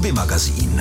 Hobby magazín.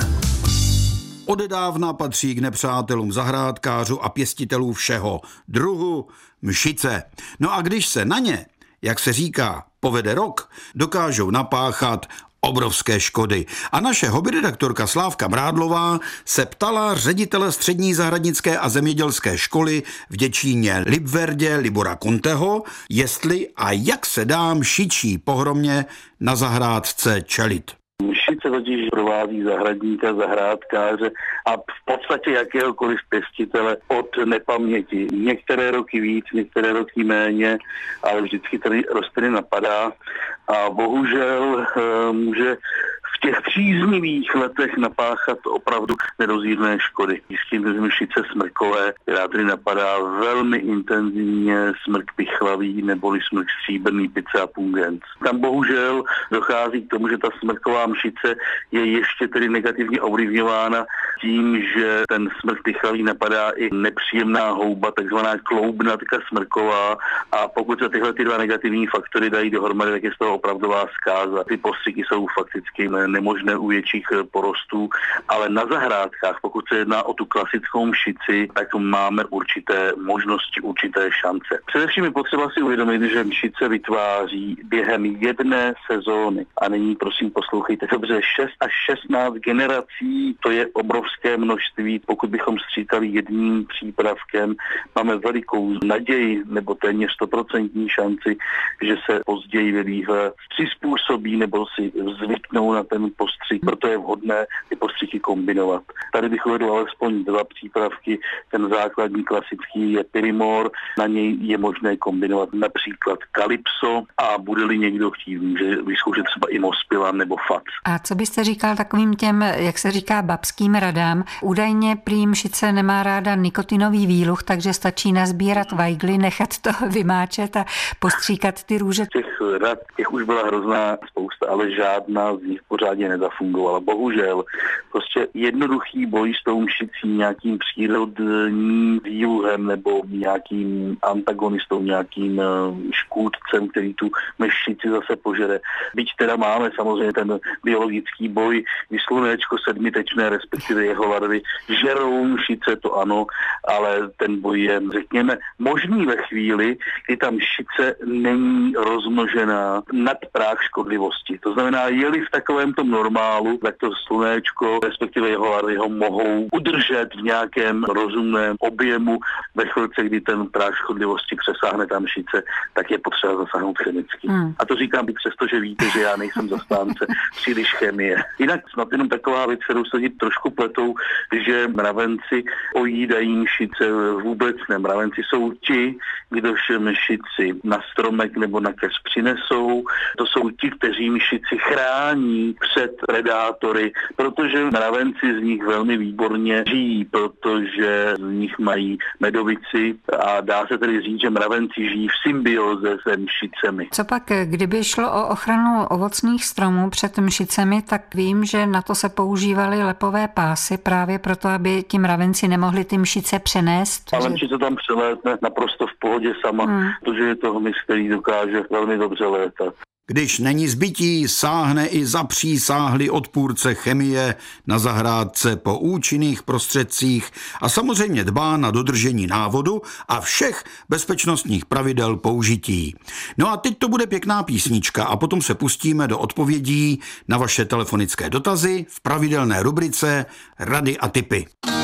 Odedávna patří k nepřátelům zahrádkářů a pěstitelů všeho druhu mšice. No a když se na ně, jak se říká, povede rok, dokážou napáchat obrovské škody. A naše hobbyredaktorka Slávka Mrádlová se ptala ředitele střední zahradnické a zemědělské školy v Děčíně Libverdě Libora Kunteho, jestli a jak se dá mšičí pohromě na zahrádce čelit. Mšice totiž provází zahradníka, zahrádkáře a v podstatě jakéhokoliv pěstitele od nepaměti. Některé roky víc, některé roky méně, ale vždycky tady rostliny napadá a bohužel může v těch příznivých letech napáchat opravdu nedozírné škody. Jistě mšice smrkové, která tady napadá velmi intenzivně, smrk pichlavý neboli smrk stříbrný Picea pungens. Tam bohužel dochází k tomu, že ta smrková mšice je ještě tedy negativně ovlivňována tím, že ten smrk pichlavý napadá i nepříjemná houba, takzvaná kloubnatka smrková, a pokud se tyhle dva negativní faktory dají dohromady, tak je z toho opravdová zkáza. Ty postřiky jsou fakticky nemožné u větších porostů, ale na zahrádkách, pokud se jedná o tu klasickou mšici, tak máme určité možnosti, určité šance. Především je potřeba si uvědomit, že mšice vytváří během jedné sezóny, a nyní prosím poslouchejte dobře, 6 až 16 generací, to je obrovské množství. Pokud bychom sčítali jedním přípravkem, máme velikou naději nebo téměř 100% šanci, že se později ve výhle přizpůsobí nebo si zvyknou na ten postřik, proto je vhodné ty postřiky kombinovat. Tady bych uvedl alespoň 2 přípravky, ten základní klasický je Pyrimor, na něj je možné kombinovat například Calypso a bude-li někdo chtít, může vyzkoušet třeba i Mospilan nebo Fac. A co byste říkal takovým těm, jak se říká, babským radám? Údajně prý mšice nemá ráda nikotinový výluch, takže stačí nazbírat vajgly, nechat to vymáčet a postříkat ty růže. Těch rad, těch už byla hrozná spousta, ale žádná z nich pořádně nezafungovala. Bohužel, prostě jednoduchý boj s tou mšicí, nějakým přírodním výluhem nebo nějakým antagonistou, nějakým škůdcem, který tu mšici zase požere. Byť teda máme samozřejmě ten biologický boj, kdy slunéčko sedmitečné, respektive jeho larvy, žerou mšice, to ano, ale ten boj je, řekněme, možný ve chvíli, kdy ta mšice není rozmnožená nad práh škodlivosti. To znamená, je-li v takovémto normálu, tak to slunéčko, respektive jeho larvy ho mohou udržet v nějakém rozumném objemu. Ve chvilce, kdy ten práh škodlivosti přesáhne ta mšice, tak je potřeba zasáhnout chemicky. A to říkám i přesto, že víte, že já nejsem zastánce příliš chemie. Jinak snad jenom taková věc, kterou se trošku pletou, že mravenci ojídají mšice, vůbec ne. Mravenci jsou ti, kdož mšici na stromek nebo na keř přinesou. To jsou ti, kteří mšici chrání před predátory, protože mravenci z nich velmi výborně žijí, protože z nich mají medovici a dá se tedy říct, že mravenci žijí v symbioze se mšicemi. Co pak, kdyby šlo o ochranu ovocných stromů před mšicemi, tak vím, že na to se používaly lepové pásy právě proto, aby ti mravenci nemohli ty mšice přenést. Ale mšice tam přelétne naprosto v pohodě sama, protože je to hmyz, který dokáže velmi dobře létat. Když není zbytí, sáhne i zapřísáhlý odpůrce chemie na zahrádce po účinných prostředcích a samozřejmě dbá na dodržení návodu a všech bezpečnostních pravidel použití. No a teď to bude pěkná písnička a potom se pustíme do odpovědí na vaše telefonické dotazy v pravidelné rubrice Rady a tipy.